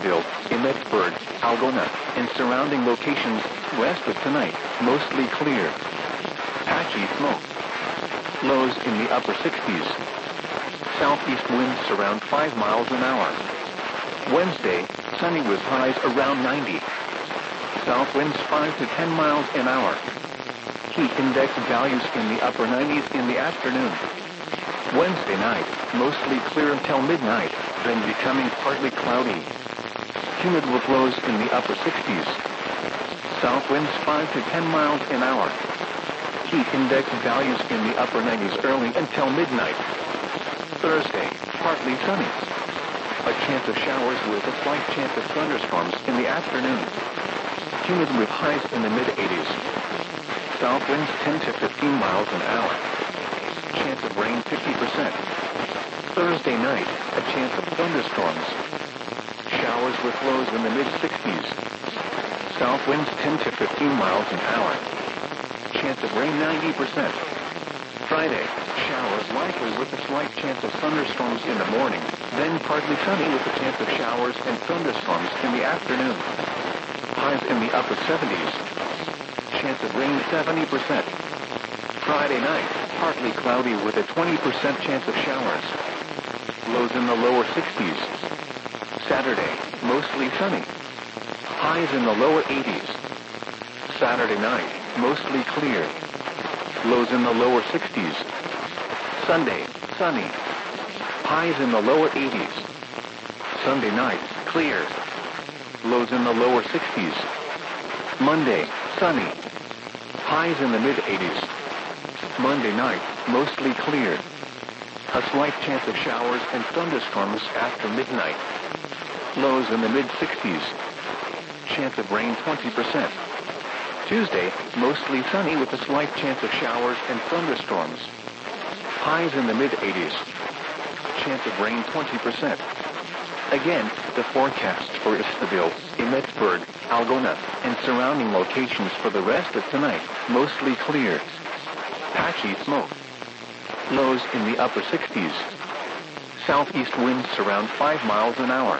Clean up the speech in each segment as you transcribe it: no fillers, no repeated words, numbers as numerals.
Esteville, Emmetsburg, Algona, and surrounding locations. West of tonight, mostly clear. Patchy smoke. Lows in the upper 60s. Southeast winds around 5 miles an hour. Wednesday, sunny with highs around 90. South winds 5 to 10 miles an hour. Heat index values in the upper 90s in the afternoon. Wednesday night, mostly clear until midnight, then becoming partly cloudy. Humid with lows in the upper 60s. South winds 5 to 10 miles an hour. Heat index values in the upper 90s early until midnight. Thursday, partly sunny. A chance of showers with a slight chance of thunderstorms in the afternoon. Humid with highs in the mid-80s. South winds 10 to 15 miles an hour. Chance of rain 50%. Thursday night, a chance of thunderstorms. Showers with lows in the mid-60s. South winds 10 to 15 miles an hour. Chance of rain 90%. Friday, showers likely with a slight chance of thunderstorms in the morning, then partly sunny with a chance of showers and thunderstorms in the afternoon. Highs in the upper 70s. Chance of rain 70%. Friday night, partly cloudy with a 20% chance of showers. Lows in the lower 60s. Saturday, mostly sunny. Highs in the lower 80s. Saturday night, mostly clear. Lows in the lower 60s. Sunday, sunny. Highs in the lower 80s. Sunday night, clear. Lows in the lower 60s. Monday, sunny. Highs in the mid-80s. Monday night, mostly clear. A slight chance of showers and thunderstorms after midnight. Lows in the mid-60s. Chance of rain 20%. Tuesday, mostly sunny with a slight chance of showers and thunderstorms. Highs in the mid-80s. Chance of rain 20%. Again, the forecast for Esteville, Emmetsburg, Algona, and surrounding locations for the rest of tonight, mostly clear. Patchy smoke. Lows in the upper 60s. Southeast winds around 5 miles an hour.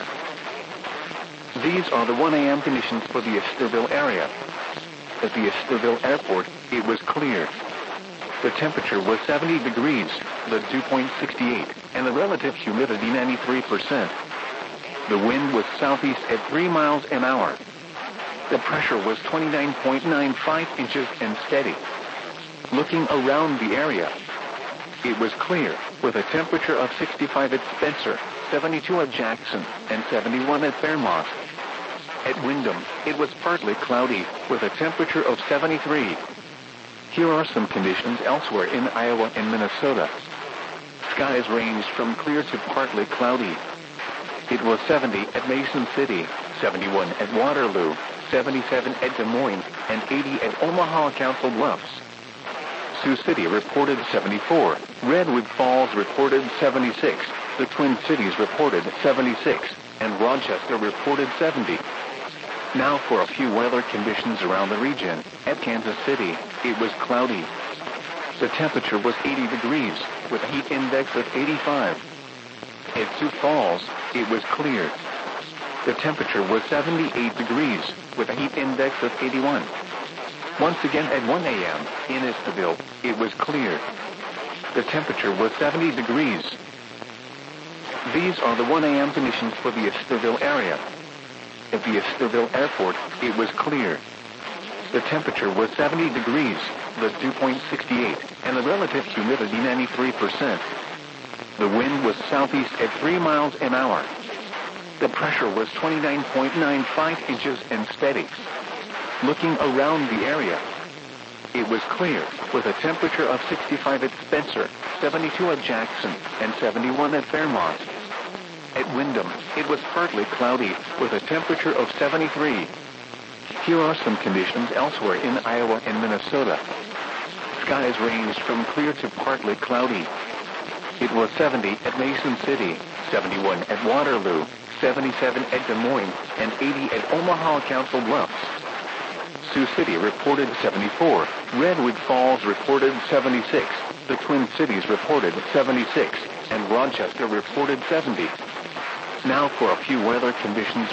These are the 1 a.m. conditions for the Esteville area. At the Esteville Airport, it was clear. The temperature was 70 degrees, the dew point 68, and the relative humidity 93%. The wind was southeast at 3 miles an hour. The pressure was 29.95 inches and steady. Looking around the area, it was clear, with a temperature of 65 at Spencer, 72 at Jackson, and 71 at Fairmont. At Windham, it was partly cloudy, with a temperature of 73. Here are some conditions elsewhere in Iowa and Minnesota. Skies ranged from clear to partly cloudy. It was 70 at Mason City, 71 at Waterloo, 77 at Des Moines, and 80 at Omaha Council Bluffs. Sioux City reported 74, Redwood Falls reported 76, the Twin Cities reported 76, and Rochester reported 70. Now for a few weather conditions around the region. At Kansas City, it was cloudy. The temperature was 80 degrees, with a heat index of 85. At Sioux Falls, it was clear. The temperature was 78 degrees, with a heat index of 81. Once again at 1 a.m. in Esteville, it was clear. The temperature was 70 degrees. These are the 1 a.m. conditions for the Esteville area. At the Esteville Airport, it was clear. The temperature was 70 degrees, the dew point 68, and the relative humidity 93%. The wind was southeast at 3 miles an hour. The pressure was 29.95 inches and steady. Looking around the area, it was clear, with a temperature of 65 at Spencer, 72 at Jackson, and 71 at Fairmont. At Windham, it was partly cloudy, with a temperature of 73. Here are some conditions elsewhere in Iowa and Minnesota. Skies ranged from clear to partly cloudy. It was 70 at Mason City, 71 at Waterloo, 77 at Des Moines, and 80 at Omaha Council Bluffs. Sioux City reported 74, Redwood Falls reported 76, the Twin Cities reported 76, and Rochester reported 70. Now for a few weather conditions